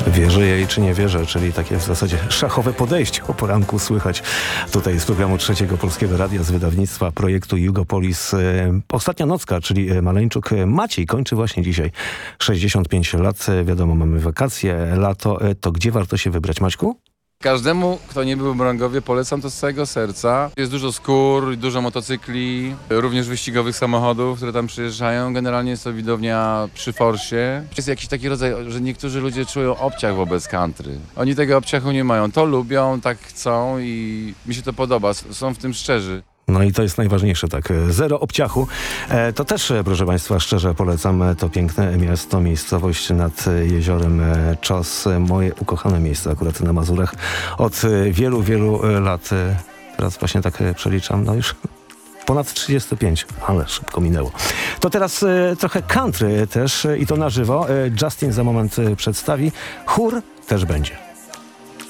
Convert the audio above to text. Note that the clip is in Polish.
Wierzę jej czy nie wierzę, czyli takie w zasadzie szachowe podejście o poranku słychać tutaj z programu Trzeciego Polskiego Radia z wydawnictwa projektu Jugopolis. Ostatnia nocka, czyli Maleńczuk Maciej kończy właśnie dzisiaj 65 lat. Wiadomo, mamy wakacje, lato. To gdzie warto się wybrać, Maćku? Każdemu, kto nie był w Mrągowie, polecam to z całego serca. Jest dużo skór, dużo motocykli, również wyścigowych samochodów, które tam przyjeżdżają. Generalnie jest to widownia przy forsie. Jest jakiś taki rodzaj, że niektórzy ludzie czują obciach wobec country. Oni tego obciachu nie mają. To lubią, tak chcą i mi się to podoba. Są w tym szczerzy. No i to jest najważniejsze, tak. Zero obciachu. To też, proszę Państwa, szczerze polecam to piękne miasto, miejscowość nad jeziorem Czos. Moje ukochane miejsce akurat na Mazurach od wielu, wielu lat. Teraz właśnie tak przeliczam, no już ponad 35, ale szybko minęło. To teraz trochę country też i to na żywo. Justin za moment przedstawi. Chór też będzie.